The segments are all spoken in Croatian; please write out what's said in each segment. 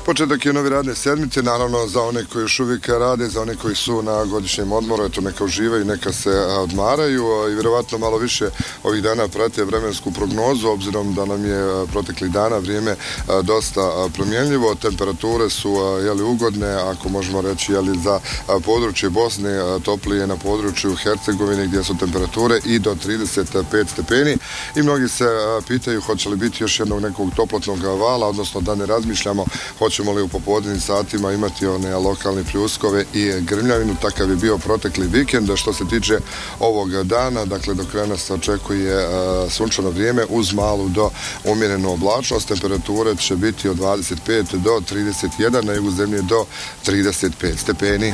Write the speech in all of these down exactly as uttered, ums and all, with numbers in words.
Početak je nove radne sedmice, naravno za one koji još uvijek rade, za one koji su na godišnjem odmoru, eto neka uživaju, neka se odmaraju i vjerovatno malo više ovih dana prate vremensku prognozu, obzirom da nam je proteklih dana vrijeme dosta promjenljivo. Temperature su jeli, ugodne, ako možemo reći jeli, za područje Bosne, toplije na području Hercegovine gdje su temperature i do trideset pet stepeni i mnogi se pitaju hoće li biti još jednog nekog toplotnog vala, odnosno da ne razmišljamo hoćemo li u popodnevnim satima imati one lokalne pljuskove i grmljavinu. Takav je bio protekli vikend. Što se tiče ovog dana, dakle do kraja nas očekuje uh, sunčano vrijeme uz malu do umjerenu oblačnost. Temperature će biti od dvadeset pet do trideset jedan, na jugu zemlje do trideset pet stepeni.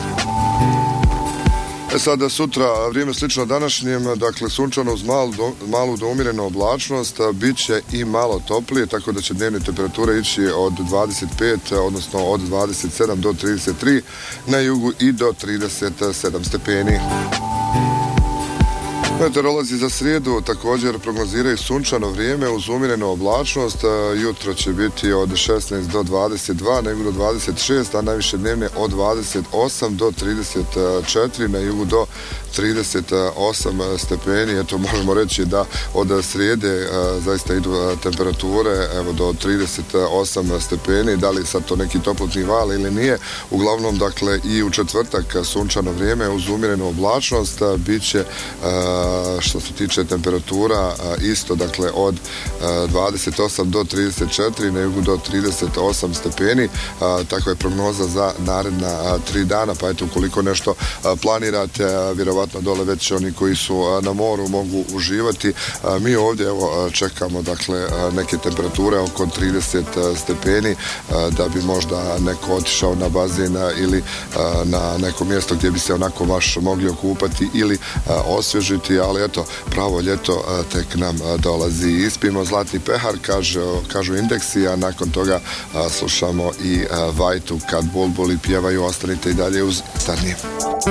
E sada sutra vrijeme slično današnjem, dakle sunčano uz malu do, malu do umjerenu oblačnost, bit će i malo toplije, tako da će dnevne temperature ići od dvadeset pet, odnosno od dvadeset sedam do trideset tri, na jugu i do trideset sedam stepeni. Meteorolozi za srijedu također prognoziraju sunčano vrijeme uz umjerenu oblačnost. Jutro će biti od šesnaest do dvadeset dva, na jugu do dvadeset šest, a najviše dnevne od dvadeset osam do trideset četiri, na jugu do trideset osam stepeni. Eto, možemo reći da od srijede zaista idu temperature evo, do trideset osam stepeni. Da li sad to neki toplotni val ili nije, uglavnom dakle i u četvrtak sunčano vrijeme uz umjerenu oblačnost, bit će što se tiče temperatura isto, dakle od dvadeset osam do trideset četiri, na jugu do trideset osam stepeni. Takva je prognoza za naredna tri dana, pa eto ukoliko nešto planirate, vjerovatno dole već oni koji su na moru mogu uživati. Mi ovdje evo čekamo dakle neke temperature oko trideset stepeni, da bi možda neko otišao na bazen ili na neko mjesto gdje bi se onako baš mogli okupati ili osvježiti, ali eto, pravo ljeto tek nam dolazi. Ispimo zlatni pehar, kažu, kažu indeksi, a nakon toga slušamo i Vajtu kad bulbuli pjevaju. Ostanite i dalje uz Starnije.